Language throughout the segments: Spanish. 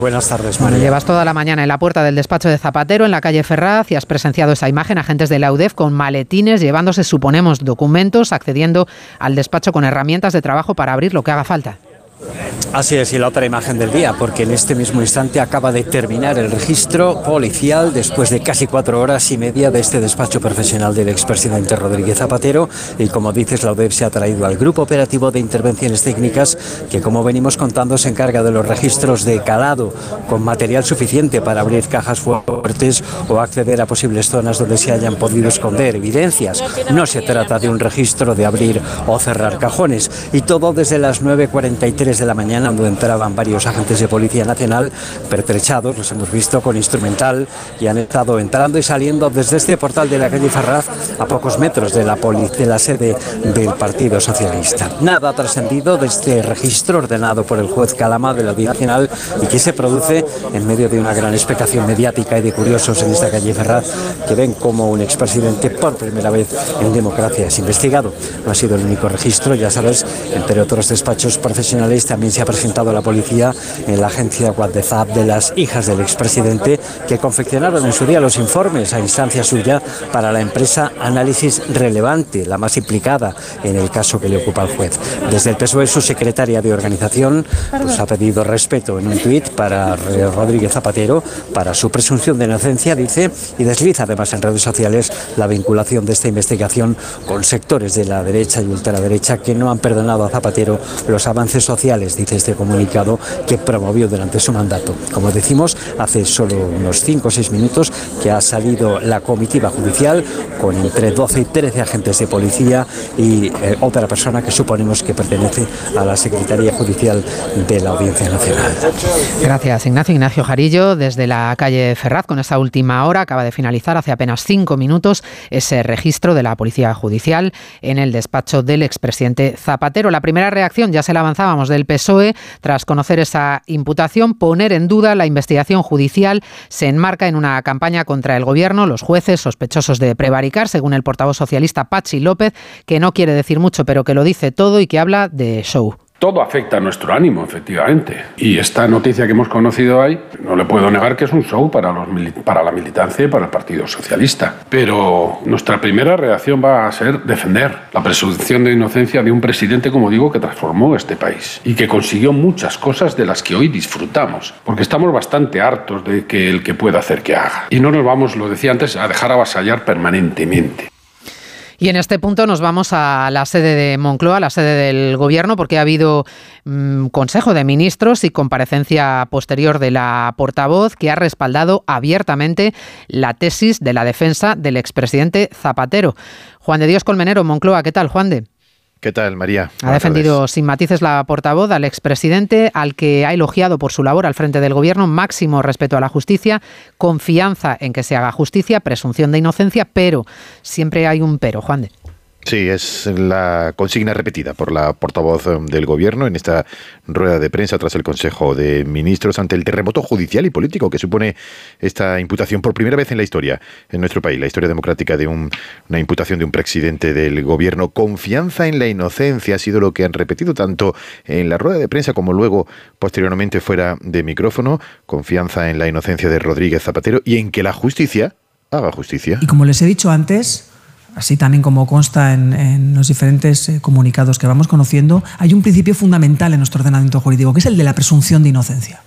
Buenas tardes, María. Llevas toda la mañana en la puerta del despacho de Zapatero, en la calle Ferraz, y has presenciado esa imagen, agentes de la UDEF con maletines, llevándose, suponemos, documentos, accediendo al despacho con herramientas de trabajo para abrir lo que haga falta. Así es, y la otra imagen del día, porque en este mismo instante acaba de terminar el registro policial después de casi 4 horas y media de este despacho profesional del expresidente Rodríguez Zapatero. Y como dices, la UDEF se ha traído al Grupo Operativo de Intervenciones Técnicas, que como venimos contando se encarga de los registros de calado, con material suficiente para abrir cajas fuertes o acceder a posibles zonas donde se hayan podido esconder evidencias. No se trata de un registro de abrir o cerrar cajones. Y todo desde las 9:43 de la mañana, donde entraban varios agentes de Policía Nacional pertrechados, los hemos visto con instrumental, y han estado entrando y saliendo desde este portal de la calle Ferraz, a pocos metros de la sede del Partido Socialista. Nada ha trascendido de este registro ordenado por el juez Calama de la Audiencia Nacional y que se produce en medio de una gran expectación mediática y de curiosos en esta calle Ferraz, que ven como un expresidente por primera vez en democracia es investigado. No ha sido el único registro, ya sabes, entre otros despachos profesionales también se ha presentado a la policía en la agencia WhatsApp de las hijas del expresidente, que confeccionaron en su día los informes a instancia suya para la empresa Análisis Relevante, la más implicada en el caso que le ocupa al juez. Desde el PSOE, su secretaria de organización pues ha pedido respeto en un tuit para Rodríguez Zapatero, para su presunción de inocencia, dice, y desliza además en redes sociales la vinculación de esta investigación con sectores de la derecha y ultraderecha que no han perdonado a Zapatero los avances sociales, dice este comunicado, que promovió durante su mandato. Como decimos, hace solo unos 5 o 6 minutos que ha salido la comitiva judicial con entre 12 y 13 agentes de policía y otra persona que suponemos que pertenece a la Secretaría Judicial de la Audiencia Nacional. Gracias, Ignacio. Ignacio Jarillo, desde la calle Ferraz, con esta última hora. Acaba de finalizar hace apenas 5 minutos ese registro de la Policía Judicial en el despacho del expresidente Zapatero. La primera reacción, ya se la avanzábamos, del PSOE, tras conocer esa imputación, poner en duda la investigación judicial. Se enmarca en una campaña contra el gobierno, los jueces sospechosos de prevaricar, según el portavoz socialista Patxi López, que no quiere decir mucho, pero que lo dice todo y que habla de show. Todo afecta a nuestro ánimo, efectivamente. Y esta noticia que hemos conocido hoy, no le puedo negar que es un show para la militancia y para el Partido Socialista. Pero nuestra primera reacción va a ser defender la presunción de inocencia de un presidente, como digo, que transformó este país y que consiguió muchas cosas de las que hoy disfrutamos. Porque estamos bastante hartos de que el que pueda hacer que haga. Y no nos vamos, lo decía antes, a dejar avasallar permanentemente. Y en este punto nos vamos a la sede de Moncloa, la sede del Gobierno, porque ha habido Consejo de Ministros y comparecencia posterior de la portavoz, que ha respaldado abiertamente la tesis de la defensa del expresidente Zapatero. Juan de Dios Colmenero, Moncloa, ¿qué tal, Juan de? ¿Qué tal, María? Ha defendido sin matices la portavoz al expresidente, al que ha elogiado por su labor al frente del Gobierno, máximo respeto a la justicia, confianza en que se haga justicia, presunción de inocencia, pero siempre hay un pero, Juan de. Sí, es la consigna repetida por la portavoz del Gobierno en esta rueda de prensa tras el Consejo de Ministros ante el terremoto judicial y político que supone esta imputación por primera vez en la historia, en nuestro país, la historia democrática de una imputación de un presidente del Gobierno. Confianza en la inocencia ha sido lo que han repetido tanto en la rueda de prensa como luego posteriormente fuera de micrófono. Confianza en la inocencia de Rodríguez Zapatero y en que la justicia haga justicia. Y como les he dicho antes, así también como consta en los diferentes comunicados que vamos conociendo, hay un principio fundamental en nuestro ordenamiento jurídico, que es el de la presunción de inocencia.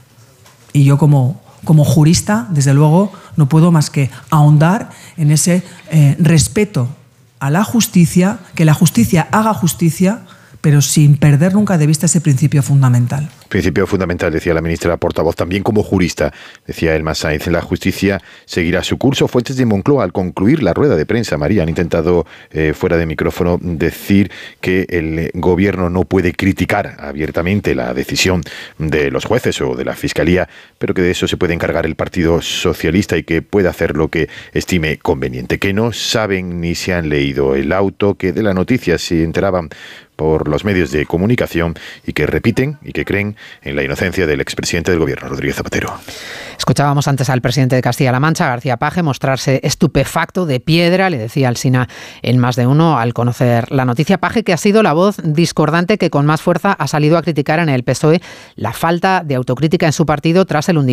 Y yo como jurista, desde luego, no puedo más que ahondar en ese respeto a la justicia, que la justicia haga justicia, pero sin perder nunca de vista ese principio fundamental. Principio fundamental, decía la ministra portavoz, también como jurista, decía Elma Sainz. La justicia seguirá su curso. Fuentes de Moncloa, al concluir la rueda de prensa, María, han intentado, fuera de micrófono, decir que el Gobierno no puede criticar abiertamente la decisión de los jueces o de la Fiscalía, pero que de eso se puede encargar el Partido Socialista y que puede hacer lo que estime conveniente. Que no saben ni se han leído el auto, que de la noticia se enteraban por los medios de comunicación y que repiten y que creen en la inocencia del expresidente del Gobierno, Rodríguez Zapatero. Escuchábamos antes al presidente de Castilla-La Mancha, García Paje, mostrarse estupefacto, de piedra, le decía Alsina en Más de Uno al conocer la noticia. Paje, que ha sido la voz discordante que con más fuerza ha salido a criticar en el PSOE la falta de autocrítica en su partido tras el hundimiento